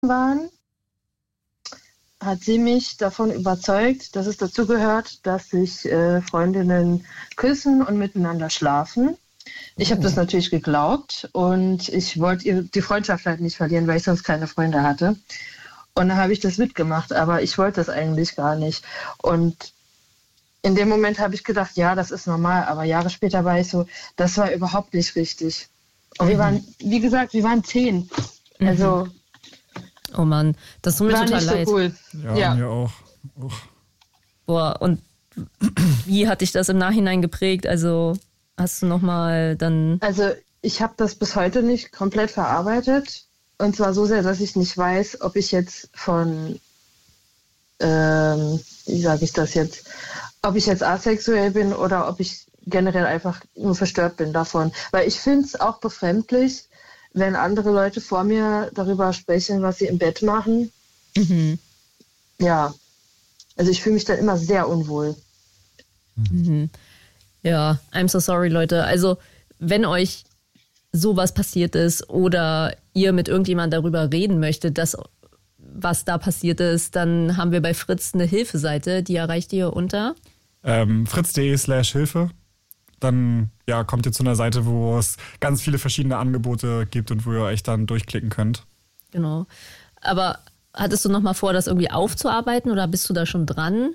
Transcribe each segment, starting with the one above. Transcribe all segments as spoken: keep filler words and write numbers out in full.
waren, hat sie mich davon überzeugt, dass es dazugehört, dass sich äh, Freundinnen küssen und miteinander schlafen. Ich habe das natürlich geglaubt und ich wollte ihr die Freundschaft halt nicht verlieren, weil ich sonst keine Freunde hatte. Und dann habe ich das mitgemacht, aber ich wollte das eigentlich gar nicht. Und in dem Moment habe ich gedacht, ja, das ist normal. Aber Jahre später war ich so, das war überhaupt nicht richtig. Und wir waren, wie gesagt, wir waren zehn. Also, oh Mann, das tut mir war total nicht so leid. cool. Ja, Ja. mir auch. Och. Boah, und wie hat dich das im Nachhinein geprägt? Also hast du nochmal dann... Also ich habe das bis heute nicht komplett verarbeitet. Und zwar so sehr, dass ich nicht weiß, ob ich jetzt von, ähm, wie sage ich das jetzt, ob ich jetzt asexuell bin oder ob ich generell einfach nur verstört bin davon. Weil ich finde es auch befremdlich, wenn andere Leute vor mir darüber sprechen, was sie im Bett machen. Mhm. Ja, also ich fühle mich dann immer sehr unwohl. Mhm. Ja, I'm so sorry, Leute. Also, wenn euch sowas passiert ist oder ihr mit irgendjemandem darüber reden möchtet, dass was da passiert ist, dann haben wir bei Fritz eine Hilfeseite, die erreicht ihr unter Ähm, fritz.de slash Hilfe. Dann ja, kommt ihr zu einer Seite, wo es ganz viele verschiedene Angebote gibt und wo ihr euch dann durchklicken könnt. Genau. Aber hattest du noch mal vor, das irgendwie aufzuarbeiten oder bist du da schon dran?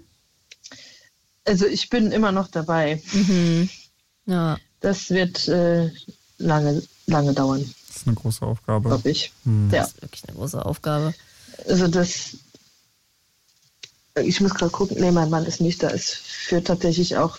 Also ich bin immer noch dabei. Mhm. Ja. Das wird äh, lange, lange dauern, Das ist eine große Aufgabe. glaube ich. Hm. Ja. Das ist wirklich eine große Aufgabe. Also das, ich muss gerade gucken, nee, mein Mann ist nicht da. Es führt tatsächlich auch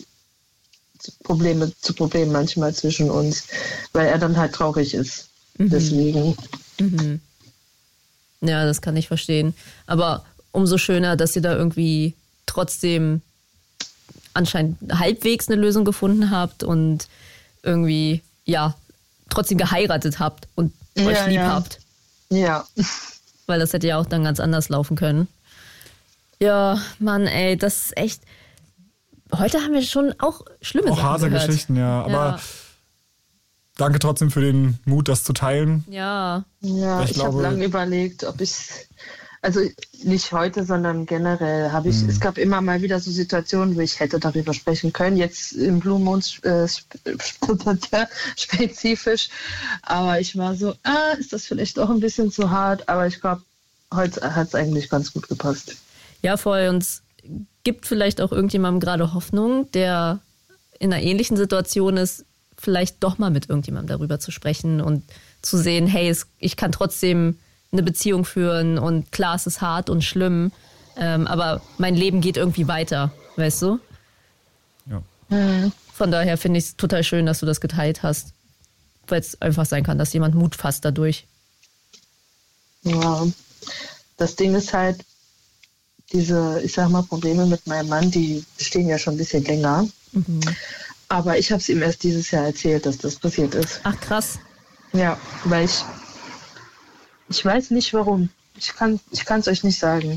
zu Probleme, zu Problemen manchmal zwischen uns, weil er dann halt traurig ist. Mhm. Deswegen. Mhm. Ja, das kann ich verstehen. Aber umso schöner, dass ihr da irgendwie trotzdem anscheinend halbwegs eine Lösung gefunden habt und irgendwie, ja, trotzdem geheiratet habt und Ja, euch lieb ja. habt. Ja. Weil das hätte ja auch dann ganz anders laufen können. Ja, Mann, ey, das ist echt... Heute haben wir schon auch schlimme Auch Sachen harte gehört. Geschichten, ja. Aber Ja. danke trotzdem für den Mut, das zu teilen. Ja, Ja, Ich ich, habe glaube- lange überlegt, ob ich, also nicht heute, sondern generell habe ich, Mhm. es gab immer mal wieder so Situationen, wo ich hätte darüber sprechen können, jetzt im Blue Moon äh, sp- spezifisch, aber ich war so, ah, ist das vielleicht doch ein bisschen zu hart, aber ich glaube, heute hat es eigentlich ganz gut gepasst. ja, voll. Und es gibt vielleicht auch irgendjemandem gerade Hoffnung, der in einer ähnlichen Situation ist, vielleicht doch mal mit irgendjemandem darüber zu sprechen und zu sehen, hey, es, ich kann trotzdem eine Beziehung führen und klar, es ist hart und schlimm, ähm, aber mein Leben geht irgendwie weiter, weißt du? Ja. Mhm. Von daher finde ich es total schön, dass du das geteilt hast, weil es einfach sein kann, dass jemand Mut fasst dadurch. Ja, das Ding ist halt, diese, ich sag mal, Probleme mit meinem Mann, die bestehen ja schon ein bisschen länger. Mhm. Aber ich habe es ihm erst dieses Jahr erzählt, dass das passiert ist. Ach krass. Ja, weil ich, ich weiß nicht warum. Ich kann ich kann es euch nicht sagen.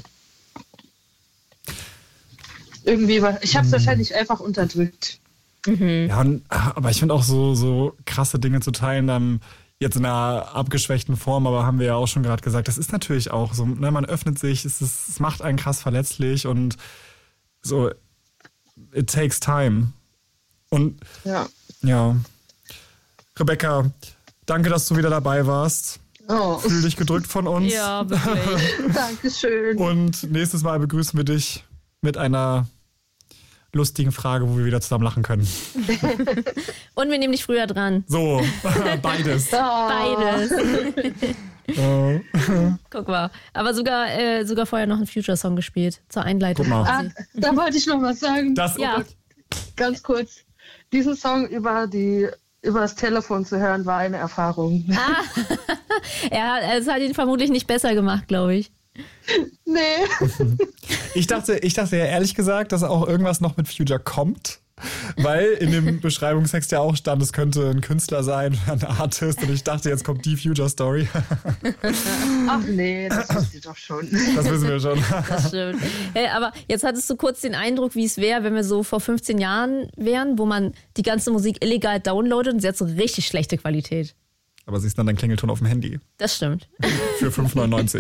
Irgendwie, war- ich habe es wahrscheinlich einfach unterdrückt. Ja, und, aber ich finde auch so, so krasse Dinge zu teilen, dann jetzt in einer abgeschwächten Form, aber haben wir ja auch schon gerade gesagt, das ist natürlich auch so, ne, man öffnet sich, es, ist, es macht einen krass verletzlich und so, it takes time. Und Ja. ja, Rebecca, danke, dass du wieder dabei warst. Oh, Fühl dich gedrückt von uns. Ja, wirklich. Dankeschön. Und nächstes Mal begrüßen wir dich mit einer lustigen Frage, wo wir wieder zusammen lachen können. Und wir nehmen dich früher dran. So, beides. Beides. Äh, Guck mal. Aber sogar, äh, sogar vorher noch einen Future-Song gespielt. Zur Einleitung. Guck mal. Ah, da wollte ich noch was sagen. das, Ja. Ganz kurz. Diesen Song über die über das Telefon zu hören, war eine Erfahrung. Er hat, es hat ihn vermutlich nicht besser gemacht, glaube ich. Nee. Ich dachte, ich dachte ja ehrlich gesagt, dass auch irgendwas noch mit Future kommt. Weil in dem Beschreibungstext ja auch stand, es könnte ein Künstler sein, ein Artist. Und ich dachte, jetzt kommt die Future-Story. Ach nee, das wisst ihr doch schon. Das wissen wir schon. Das stimmt. Hey, aber jetzt hattest du kurz den Eindruck, wie es wäre, wenn wir so vor fünfzehn Jahren wären, wo man die ganze Musik illegal downloadet und sie hat so richtig schlechte Qualität. Aber sie ist dann dein Klingelton auf dem Handy. Das stimmt. Für fünf neunundneunzig.